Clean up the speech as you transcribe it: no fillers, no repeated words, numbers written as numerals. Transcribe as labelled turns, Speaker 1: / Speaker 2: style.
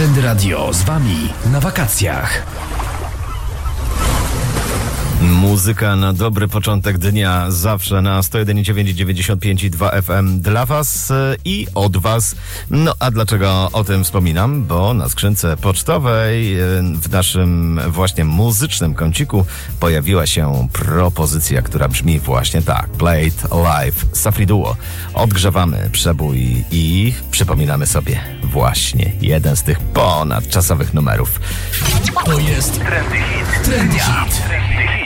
Speaker 1: Trendy Radio z wami na wakacjach.
Speaker 2: Muzyka na dobry początek dnia zawsze na 101,9, 95,2 FM dla was i od was. No a dlaczego o tym wspominam? Bo na skrzynce pocztowej w naszym właśnie muzycznym kąciku pojawiła się propozycja, która brzmi właśnie tak. Play It Live, Safri Duo. Odgrzewamy przebój i przypominamy sobie właśnie jeden z tych ponadczasowych numerów.
Speaker 1: To jest Trendy Hit.